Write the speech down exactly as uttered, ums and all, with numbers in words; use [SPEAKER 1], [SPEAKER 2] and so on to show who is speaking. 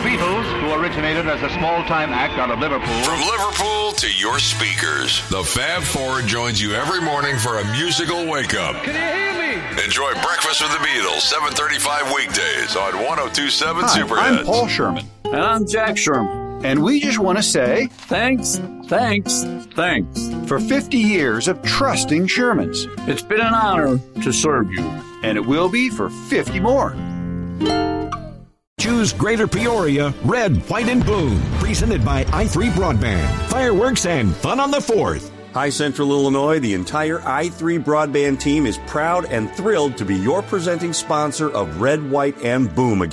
[SPEAKER 1] Beatles, who originated as a small-time act out of Liverpool.
[SPEAKER 2] From Liverpool to your speakers, the Fab Four joins you every morning for a musical wake-up.
[SPEAKER 1] Can you hear me?
[SPEAKER 2] Enjoy Breakfast with the Beatles, seven thirty-five weekdays on one oh two point seven
[SPEAKER 3] Hi,
[SPEAKER 2] Superhits.
[SPEAKER 3] I'm Paul Sherman.
[SPEAKER 4] And I'm Jack Sherman.
[SPEAKER 3] And we just want to say
[SPEAKER 4] Thanks, thanks, thanks.
[SPEAKER 3] for fifty years of trusting Shermans.
[SPEAKER 4] It's been an honor to serve you.
[SPEAKER 3] And it will be for fifty more.
[SPEAKER 5] Choose Greater Peoria, Red, White, and Blue. Presented by I three Broadband. Fireworks and fun on the fourth.
[SPEAKER 6] Hi, Central Illinois. The entire I three Broadband team is proud and thrilled to be your presenting sponsor of Red, White, and Boom again.